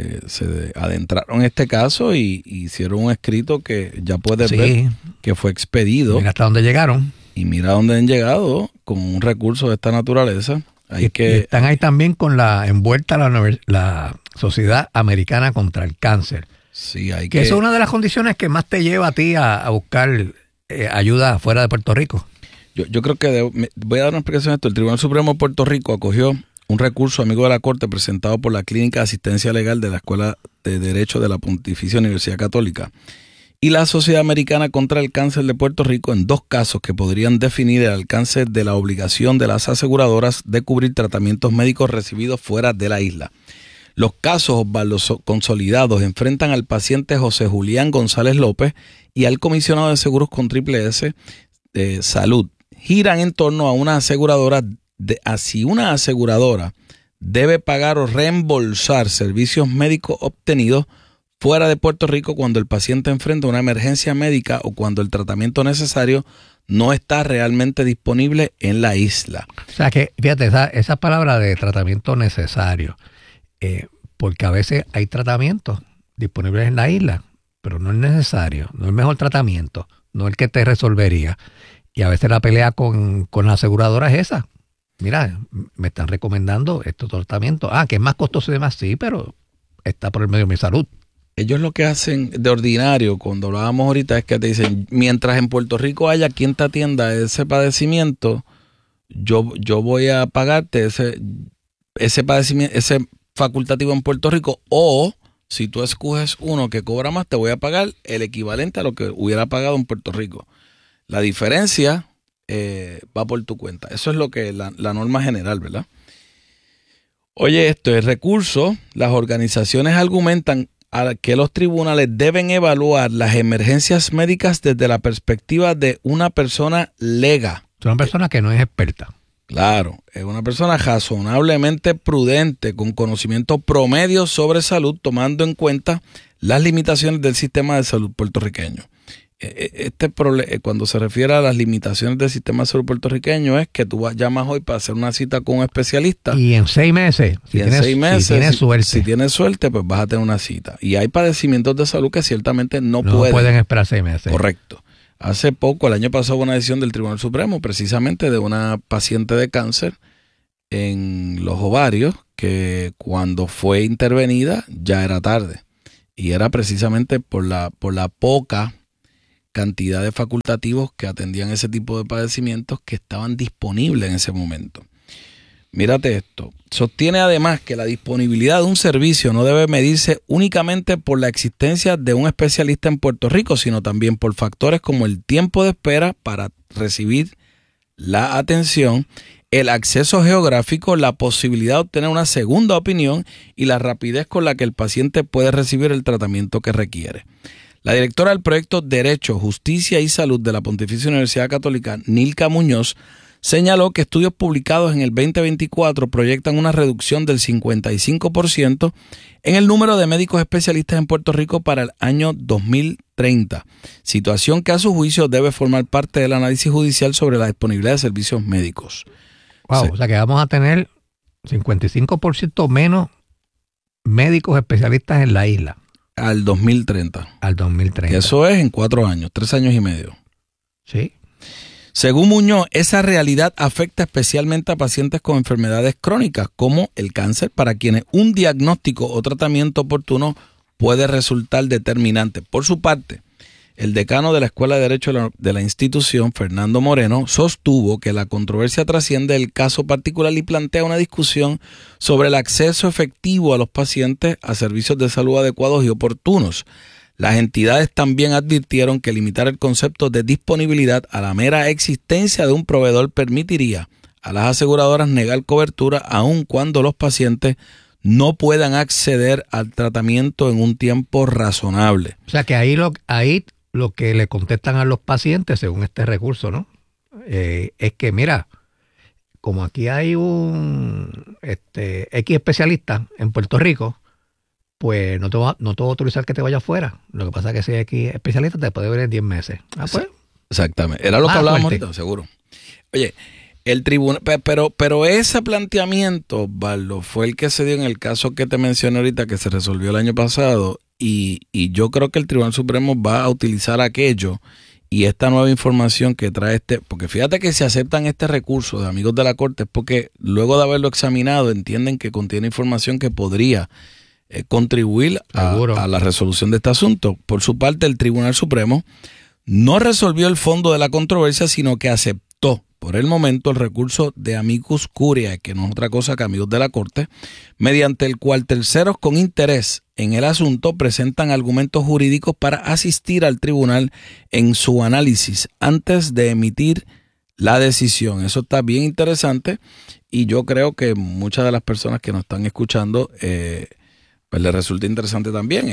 adentraron en este caso y hicieron un escrito que ya puedes ver que fue expedido. Mira hasta dónde llegaron. Y mira dónde han llegado con un recurso de esta naturaleza. Y están ahí también con envuelta la Sociedad Americana contra el Cáncer. Sí, hay que eso es una de las condiciones que más te lleva a ti a buscar ayuda fuera de Puerto Rico. Yo creo que voy a dar una explicación de esto. El Tribunal Supremo de Puerto Rico acogió un recurso amigo de la Corte presentado por la Clínica de Asistencia Legal de la Escuela de Derecho de la Pontificia Universidad Católica y la Sociedad Americana contra el Cáncer de Puerto Rico en dos casos que podrían definir el alcance de la obligación de las aseguradoras de cubrir tratamientos médicos recibidos fuera de la isla. Los casos consolidados enfrentan al paciente José Julián González López y al comisionado de seguros con Triple S de Salud. Giran en torno a una aseguradora si una aseguradora debe pagar o reembolsar servicios médicos obtenidos fuera de Puerto Rico cuando el paciente enfrenta una emergencia médica o cuando el tratamiento necesario no está realmente disponible en la isla. O sea que, fíjate, esa palabra de tratamiento necesario, porque a veces hay tratamientos disponibles en la isla, pero no es necesario, no es el mejor tratamiento, no el que te resolvería. Y a veces la pelea con la aseguradora es esa. Mira, me están recomendando estos tratamientos. Que es más costoso y demás, sí, pero está por el medio de mi salud. Ellos lo que hacen de ordinario, cuando hablábamos ahorita, es que te dicen, mientras en Puerto Rico haya quien te atienda ese padecimiento, yo voy a pagarte ese padecimiento, ese facultativo en Puerto Rico, o si tú escoges uno que cobra más, te voy a pagar el equivalente a lo que hubiera pagado en Puerto Rico. La diferencia va por tu cuenta. Eso es lo que la norma general, ¿verdad? Oye, el recurso, las organizaciones argumentan a que los tribunales deben evaluar las emergencias médicas desde la perspectiva de una persona lega. Es una persona que no es experta. Claro, es una persona razonablemente prudente, con conocimiento promedio sobre salud, tomando en cuenta las limitaciones del sistema de salud puertorriqueño. cuando se refiere a las limitaciones del sistema de salud puertorriqueño, es que tú llamas hoy para hacer una cita con un especialista. Y en 6 meses, si tienes suerte, pues vas a tener una cita. Y hay padecimientos de salud que ciertamente no pueden esperar 6 meses. Correcto. Hace poco, el año pasado, hubo una decisión del Tribunal Supremo, precisamente de una paciente de cáncer en los ovarios, que cuando fue intervenida ya era tarde. Y era precisamente por la poca cantidad de facultativos que atendían ese tipo de padecimientos que estaban disponibles en ese momento. Mírate esto. Sostiene además que la disponibilidad de un servicio no debe medirse únicamente por la existencia de un especialista en Puerto Rico, sino también por factores como el tiempo de espera para recibir la atención, el acceso geográfico, la posibilidad de obtener una segunda opinión y la rapidez con la que el paciente puede recibir el tratamiento que requiere. La directora del proyecto Derecho, Justicia y Salud de la Pontificia Universidad Católica, Nilka Muñoz, señaló que estudios publicados en el 2024 proyectan una reducción del 55% en el número de médicos especialistas en Puerto Rico para el año 2030, situación que a su juicio debe formar parte del análisis judicial sobre la disponibilidad de servicios médicos. Wow, o sea que vamos a tener 55% menos médicos especialistas en la isla. Al 2030. Al 2030. Eso es en 4 años, 3 años y medio. Sí. Según Muñoz, esa realidad afecta especialmente a pacientes con enfermedades crónicas como el cáncer, para quienes un diagnóstico o tratamiento oportuno puede resultar determinante. Por su parte, el decano de la Escuela de Derecho de la institución, Fernando Moreno, sostuvo que la controversia trasciende el caso particular y plantea una discusión sobre el acceso efectivo a los pacientes a servicios de salud adecuados y oportunos. Las entidades también advirtieron que limitar el concepto de disponibilidad a la mera existencia de un proveedor permitiría a las aseguradoras negar cobertura aun cuando los pacientes no puedan acceder al tratamiento en un tiempo razonable. O sea que ahí lo que le contestan a los pacientes, según este recurso, ¿no? Es que, mira, como aquí hay un X especialista en Puerto Rico, pues no te voy a autorizar que te vayas afuera. Lo que pasa es que si X especialista te puede ver en 10 meses. Ah, pues. Exactamente. Era lo que hablábamos ahorita, seguro. Oye, el tribunal, pero ese planteamiento, Valdo, fue el que se dio en el caso que te mencioné ahorita, que se resolvió el año pasado, y yo creo que el Tribunal Supremo va a utilizar aquello y esta nueva información que trae porque fíjate que si aceptan este recurso de amigos de la Corte es porque luego de haberlo examinado entienden que contiene información que podría contribuir a la resolución de este asunto. Por su parte, el Tribunal Supremo no resolvió el fondo de la controversia, sino que aceptó por el momento el recurso de amicus curiae, que no es otra cosa que amigos de la Corte, mediante el cual terceros con interés en el asunto presentan argumentos jurídicos para asistir al tribunal en su análisis antes de emitir la decisión. Eso está bien interesante y yo creo que muchas de las personas que nos están escuchando pues les resulta interesante también.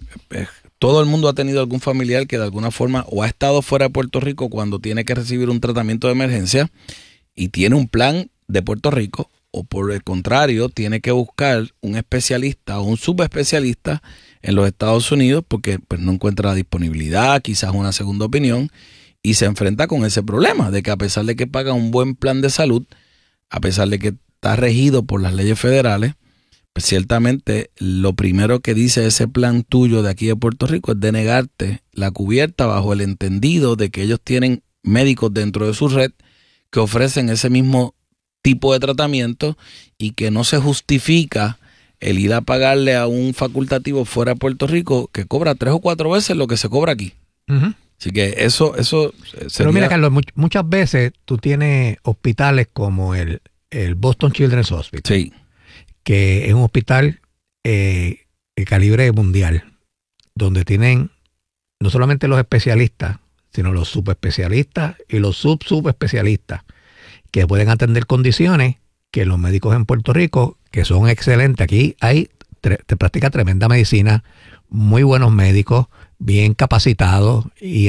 Todo el mundo ha tenido algún familiar que de alguna forma o ha estado fuera de Puerto Rico cuando tiene que recibir un tratamiento de emergencia y tiene un plan de Puerto Rico, o por el contrario tiene que buscar un especialista o un subespecialista en los Estados Unidos porque pues, no encuentra la disponibilidad, quizás una segunda opinión, y se enfrenta con ese problema de que a pesar de que paga un buen plan de salud, a pesar de que está regido por las leyes federales, pues ciertamente lo primero que dice ese plan tuyo de aquí de Puerto Rico es denegarte la cubierta bajo el entendido de que ellos tienen médicos dentro de su red que ofrecen ese mismo tipo de tratamiento y que no se justifica el ir a pagarle a un facultativo fuera de Puerto Rico que cobra 3 o 4 veces lo que se cobra aquí. Uh-huh. Así que eso sería... Pero mira, Carlos, muchas veces tú tienes hospitales como el Boston Children's Hospital. Sí. Que es un hospital de calibre mundial, donde tienen no solamente los especialistas, sino los subespecialistas y los subespecialistas, que pueden atender condiciones que los médicos en Puerto Rico, que son excelentes. Aquí te practica tremenda medicina, muy buenos médicos, bien capacitados, y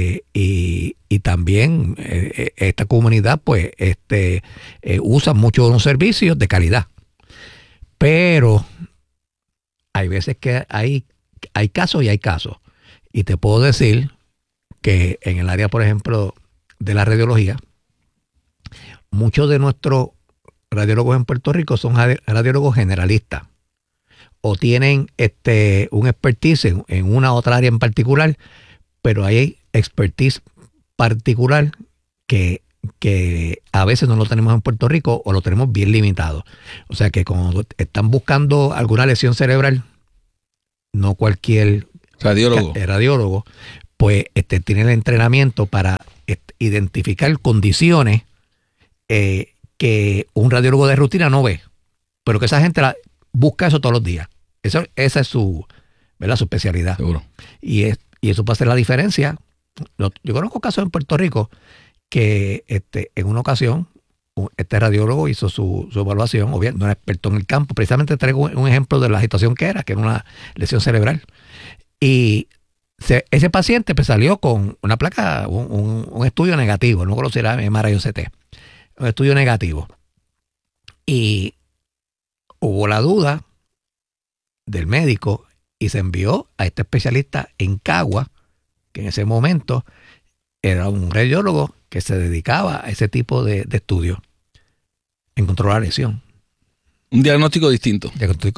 también esta comunidad pues usa mucho unos servicios de calidad. Pero hay veces que hay casos y hay casos. Y te puedo decir que en el área, por ejemplo, de la radiología, muchos de nuestros radiólogos en Puerto Rico son radiólogos generalistas o tienen un expertise en una u otra área en particular, pero hay expertise particular que a veces no lo tenemos en Puerto Rico o lo tenemos bien limitado. O sea que cuando están buscando alguna lesión cerebral, no cualquier radiólogo pues tiene el entrenamiento para identificar condiciones que un radiólogo de rutina no ve, pero que esa gente busca eso todos los días. Esa es su especialidad. Seguro. Y eso puede hacer la diferencia. Yo conozco casos en Puerto Rico que en una ocasión este radiólogo hizo su evaluación, o bien no era experto en el campo, precisamente traigo un ejemplo de la situación que era una lesión cerebral. Y ese paciente pues salió con una placa, un estudio negativo, no conocía MRI o CT, un estudio negativo. Y hubo la duda del médico y se envió a este especialista en Cagua, que en ese momento era un radiólogo que se dedicaba a ese tipo de estudios. Encontró la lesión. Un diagnóstico distinto.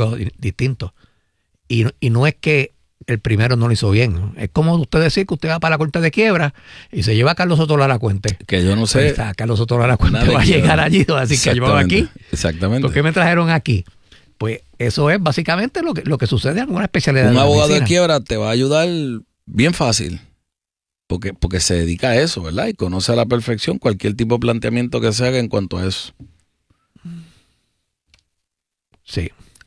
Y no es que el primero no lo hizo bien, ¿no? Es como usted decir que usted va para la corte de quiebra y se lleva a Carlos Soto Lara Cuente. Que yo no sé. Carlos Soto Lara Cuente va a llegar allí, así que yo aquí. Exactamente. ¿Por qué me trajeron aquí? Pues eso es básicamente lo que sucede en alguna especialidad. Un abogado de quiebra te va a ayudar bien fácil. Porque se dedica a eso, ¿verdad? Y conoce a la perfección cualquier tipo de planteamiento que se haga en cuanto a eso. Sí.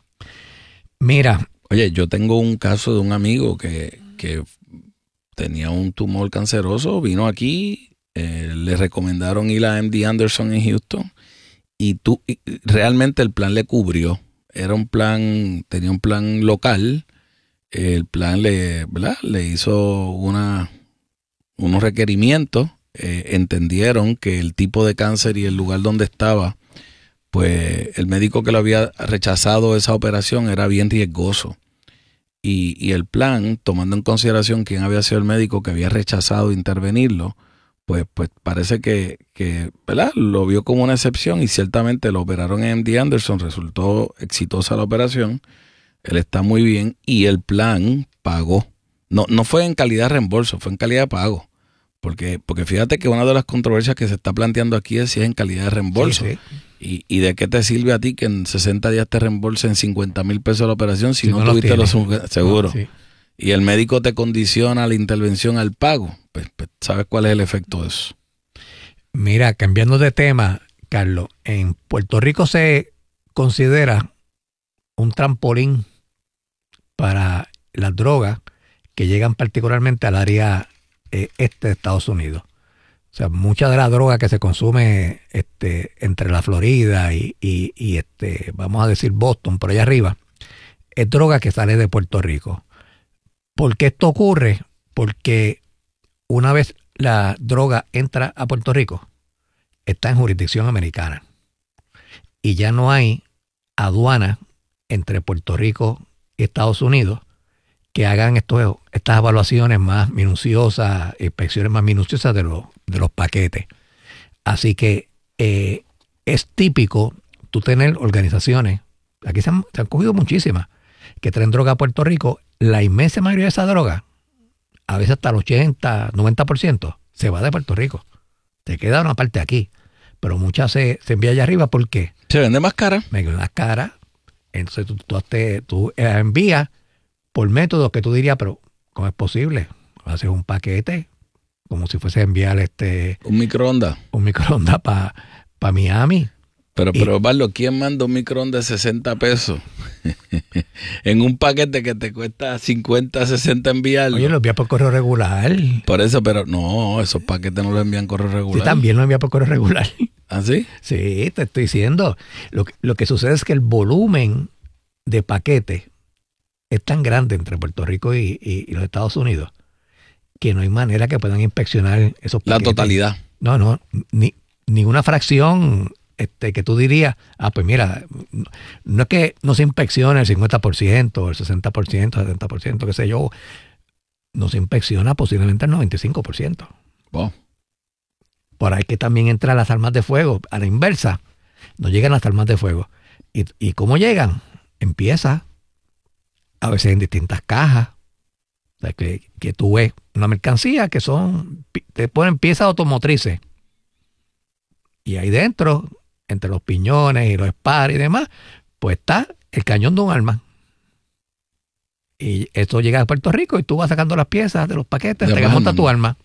Mira. Oye, yo tengo un caso de un amigo que tenía un tumor canceroso, vino aquí, le recomendaron ir a MD Anderson en Houston y realmente el plan le cubrió. Tenía un plan local, el plan le hizo unos requerimientos, entendieron que el tipo de cáncer y el lugar donde estaba, pues el médico que lo había rechazado esa operación era bien riesgoso. Y el plan, tomando en consideración quién había sido el médico que había rechazado intervenirlo, pues parece que ¿verdad? Lo vio como una excepción y ciertamente lo operaron en MD Anderson, resultó exitosa la operación, él está muy bien y el plan pagó. No fue en calidad de reembolso, fue en calidad de pago. Porque fíjate que una de las controversias que se está planteando aquí es si es en calidad de reembolso. Sí. ¿Y de qué te sirve a ti que en 60 días te reembolsen $50,000 la operación si no tuviste los seguros? Sí. Y el médico te condiciona la intervención al pago. Pues, ¿sabes cuál es el efecto de eso? Mira, cambiando de tema, Carlos, en Puerto Rico se considera un trampolín para las drogas que llegan particularmente al área este de Estados Unidos. O sea, mucha de la droga que se consume entre la Florida y vamos a decir Boston, por allá arriba, es droga que sale de Puerto Rico. ¿Por qué esto ocurre? Porque una vez la droga entra a Puerto Rico, está en jurisdicción americana. Y ya no hay aduana entre Puerto Rico y Estados Unidos que hagan estas evaluaciones más minuciosas, inspecciones más minuciosas de los paquetes. Así que es típico tú tener organizaciones, aquí se han cogido muchísimas, que traen droga a Puerto Rico. La inmensa mayoría de esa droga, a veces hasta el 80, 90%, se va de Puerto Rico. Te queda una parte aquí, pero muchas se envía allá arriba. ¿Por qué? Se vende más cara. Más cara. Entonces tú envías por métodos que tú dirías, pero ¿cómo es posible? Haces un paquete como si fuese a enviar un microondas. Un microondas para Miami. Pero Osvaldo, ¿quién manda un microondas de $60 en un paquete que te cuesta 50, 60 enviarlo? Oye, lo envía por correo regular. Por eso, pero no, esos paquetes no los envían correo regular. Sí, también lo envía por correo regular. ¿Ah, sí? Sí, te estoy diciendo. Lo que sucede es que el volumen de paquetes es tan grande entre Puerto Rico y los Estados Unidos que no hay manera que puedan inspeccionar esos paquetes. La totalidad. No, ni una fracción que tú dirías, pues mira, no es que no se inspeccione el 50%, el 60%, el 70%, qué sé yo. no se inspecciona posiblemente el 95%. Wow. Por ahí que también entran las armas de fuego. A la inversa, no llegan las armas de fuego. ¿Y cómo llegan? Empieza a veces en distintas cajas. O sea, que tú ves una mercancía que te ponen piezas automotrices. Y ahí dentro, entre los piñones y los espares y demás, pues está el cañón de un arma. Y esto llega a Puerto Rico y tú vas sacando las piezas de los paquetes hasta que monta tu arma.